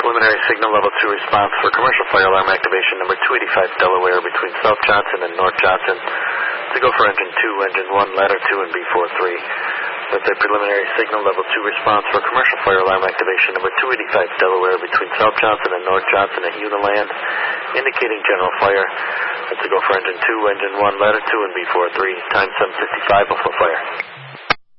Preliminary signal level 2 response for commercial fire alarm activation number 285 Delaware between South Johnson and North Johnson. To go for engine 2, engine 1, ladder 2, and B43. That's a preliminary signal level 2 response for commercial fire alarm activation number 285 Delaware between South Johnson and North Johnson at Uniland, indicating general fire. That's to go for engine 2, engine 1, ladder 2, and B43. Time 7:55 before fire.